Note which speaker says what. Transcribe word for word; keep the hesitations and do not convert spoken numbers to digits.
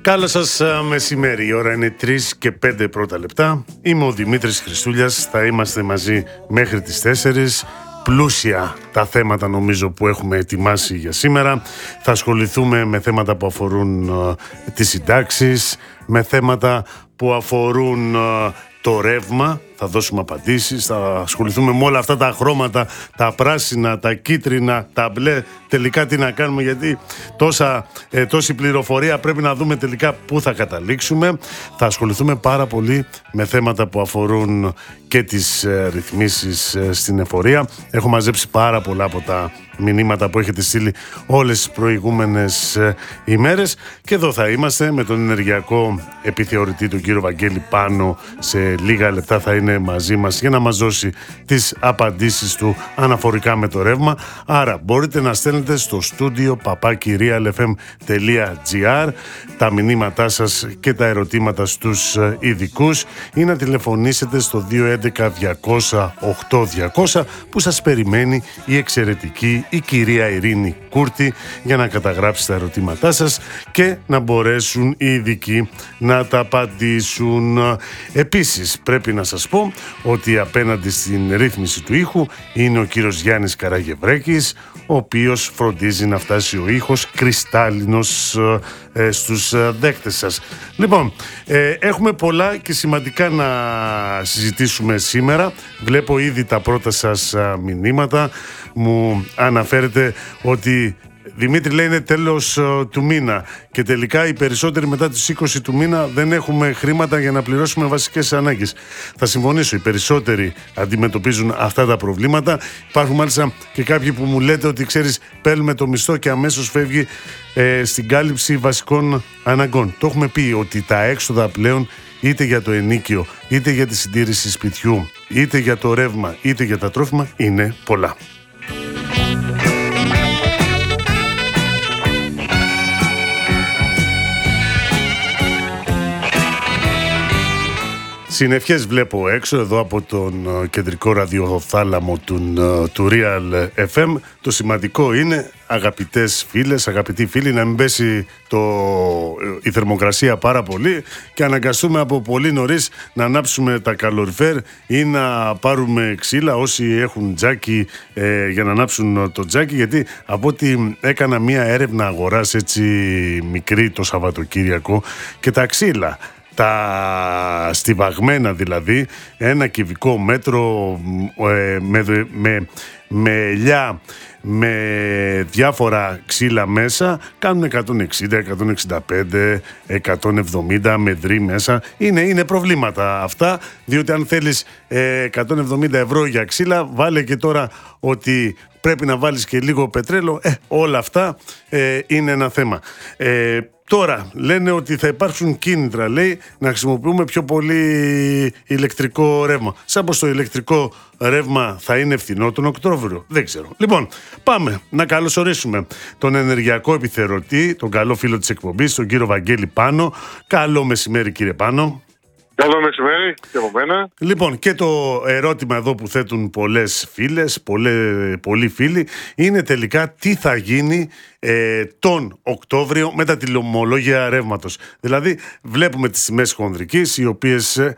Speaker 1: Καλό σας μεσημέρι, η ώρα είναι τρεις και πέντε πρώτα λεπτά. Είμαι ο Δημήτρης Χριστούλιας, θα είμαστε μαζί μέχρι τις τέσσερις. Πλούσια τα θέματα νομίζω που έχουμε ετοιμάσει για σήμερα. Θα ασχοληθούμε με θέματα που αφορούν uh, τις συντάξεις, με θέματα που αφορούν uh, το ρεύμα. Θα δώσουμε απαντήσεις, θα ασχοληθούμε με όλα αυτά τα χρώματα, τα πράσινα, τα κίτρινα, τα μπλε. Τελικά τι να κάνουμε, γιατί τόσα, ε, τόση πληροφορία πρέπει να δούμε τελικά πού θα καταλήξουμε. Θα ασχοληθούμε πάρα πολύ με θέματα που αφορούν και τις ε, ρυθμίσεις ε, στην εφορία. Έχω μαζέψει πάρα πολλά από τα μηνύματα που έχετε στείλει όλες τις προηγούμενες ε, ημέρες. Και εδώ θα είμαστε με τον ενεργειακό επιθεωρητή, τον κύριο Βαγγέλη Πάνο. Σε λίγα λεπτά θα είναι μαζί μας για να μας δώσει τις απαντήσεις του αναφορικά με το ρεύμα. Άρα μπορείτε να στέλνετε στο στούντιο παπάκι real f m τελεία g r τα μηνύματά σας και τα ερωτήματα στους ειδικούς ή να τηλεφωνήσετε στο δύο έντεκα διακόσια οκτώ διακόσια που σας περιμένει η εξαιρετική η κυρία Ειρήνη Κούρτη για να καταγράψει τα ερωτήματά σας και να μπορέσουν οι ειδικοί να τα απαντήσουν. Επίσης πρέπει να σας πω ότι απέναντι στην ρύθμιση του ήχου είναι ο κύριος Γιάννης Καραγευρέκης, ο οποίος φροντίζει να φτάσει ο ήχος κρυστάλλινος ε, στους ε, δέκτες σας. Λοιπόν, ε, έχουμε πολλά και σημαντικά να συζητήσουμε σήμερα. Βλέπω ήδη τα πρώτα σας ε, μηνύματα. Μου αναφέρετε ότι Δημήτρη, λέει, είναι τέλος uh, του μήνα και τελικά οι περισσότεροι μετά τις είκοσι του μήνα δεν έχουμε χρήματα για να πληρώσουμε βασικές ανάγκες. Θα συμφωνήσω, οι περισσότεροι αντιμετωπίζουν αυτά τα προβλήματα. Υπάρχουν μάλιστα και κάποιοι που μου λέτε ότι, ξέρεις, παίρνουμε το μισθό και αμέσως φεύγει ε, στην κάλυψη βασικών αναγκών. Το έχουμε πει ότι τα έξοδα πλέον, είτε για το ενοίκιο, είτε για τη συντήρηση σπιτιού, είτε για το ρεύμα, είτε για τα τρόφιμα, είναι πολλά. Συνευχές βλέπω έξω εδώ από τον uh, κεντρικό ραδιοθάλαμο του, uh, του Real εφ εμ. Το σημαντικό είναι, αγαπητές φίλες, αγαπητοί φίλοι, να μην πέσει το, η θερμοκρασία πάρα πολύ και αναγκαστούμε από πολύ νωρίς να ανάψουμε τα καλοριφέρ ή να πάρουμε ξύλα όσοι έχουν τζάκι ε, για να ανάψουν το τζάκι, γιατί από ότι έκανα μία έρευνα αγοράς έτσι μικρή το Σαββατοκύριακο και τα ξύλα, τα στιβαγμένα δηλαδή, ένα κυβικό μέτρο ε, με, με, με ελιά, με διάφορα ξύλα μέσα, κάνουν εκατόν εξήντα, εκατόν εξήντα πέντε, εκατόν εβδομήντα μετρή μέσα. Είναι, είναι προβλήματα αυτά, διότι αν θέλεις ε, εκατόν εβδομήντα ευρώ για ξύλα, βάλε και τώρα ότι πρέπει να βάλεις και λίγο πετρέλαιο. Ε, όλα αυτά ε, είναι ένα θέμα. Ε, Τώρα λένε ότι θα υπάρξουν κίνητρα, λέει, να χρησιμοποιούμε πιο πολύ ηλεκτρικό ρεύμα. Σαν πως το ηλεκτρικό ρεύμα θα είναι φθηνό τον Οκτώβριο. Δεν ξέρω. Λοιπόν, πάμε να καλωσορίσουμε τον ενεργειακό επιθεωρητή, τον καλό φίλο της εκπομπής, τον κύριο Βαγγέλη Πάνο. Καλό μεσημέρι, κύριε Πάνο.
Speaker 2: Καλό μεσημέρι και από μένα.
Speaker 1: Λοιπόν, και το ερώτημα εδώ που θέτουν πολλές φίλες, πολλές, πολλοί φίλοι, είναι τελικά τι θα γίνει ε, τον Οκτώβριο με τα τιμολόγια ρεύματος. Δηλαδή, βλέπουμε τις τιμές χονδρικής, οι οποίες